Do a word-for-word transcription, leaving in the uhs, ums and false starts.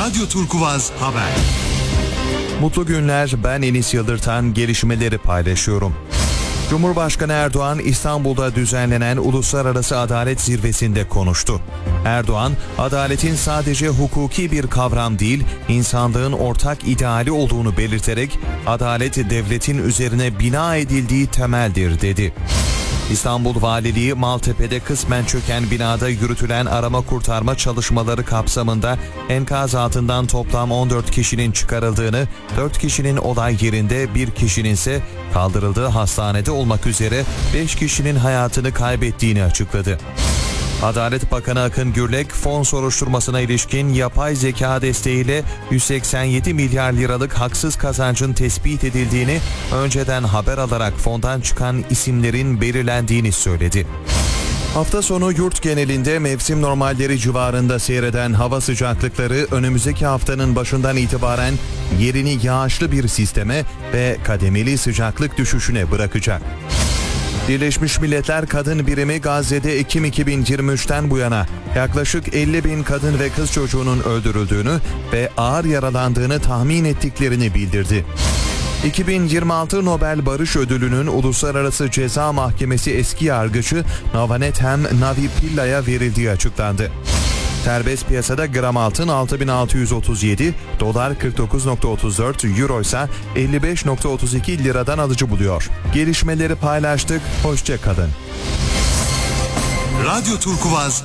Radyo Turkuvaz Haber. Mutlu günler, ben Enis Yıldırtan, gelişmeleri paylaşıyorum. Cumhurbaşkanı Erdoğan, İstanbul'da düzenlenen Uluslararası Adalet Zirvesi'nde konuştu. Erdoğan, adaletin sadece hukuki bir kavram değil, insanlığın ortak ideali olduğunu belirterek, adalet devletin üzerine bina edildiği temeldir dedi. İstanbul Valiliği, Maltepe'de kısmen çöken binada yürütülen arama kurtarma çalışmaları kapsamında enkaz altından toplam on dört kişinin çıkarıldığını, dört kişinin olay yerinde, bir kişinin ise kaldırıldığı hastanede olmak üzere beş kişinin hayatını kaybettiğini açıkladı. Adalet Bakanı Akın Gürlek, fon soruşturmasına ilişkin yapay zeka desteğiyle yüz seksen yedi milyar liralık haksız kazancın tespit edildiğini, önceden haber alarak fondan çıkan isimlerin belirlendiğini söyledi. Hafta sonu yurt genelinde mevsim normalleri civarında seyreden hava sıcaklıkları önümüzdeki haftanın başından itibaren yerini yağışlı bir sisteme ve kademeli sıcaklık düşüşüne bırakacak. Birleşmiş Milletler Kadın Birimi Gazze'de Ekim iki bin yirmi üçten bu yana yaklaşık elli bin kadın ve kız çocuğunun öldürüldüğünü ve ağır yaralandığını tahmin ettiklerini bildirdi. iki bin yirmi altı Nobel Barış Ödülü'nün Uluslararası Ceza Mahkemesi eski yargıcı Navanethem Navi Pillai'ye verildiği açıklandı. Serbest piyasada gram altın altı bin altı yüz otuz yedi, dolar kırk dokuz virgül otuz dört, euro ise elli beş virgül otuz iki liradan alıcı buluyor. Gelişmeleri paylaştık, hoşça kalın. Radyo Turkuvaz